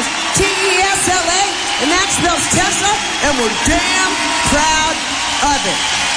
is TESLA, and that spells Tesla, and we're damn proud of it.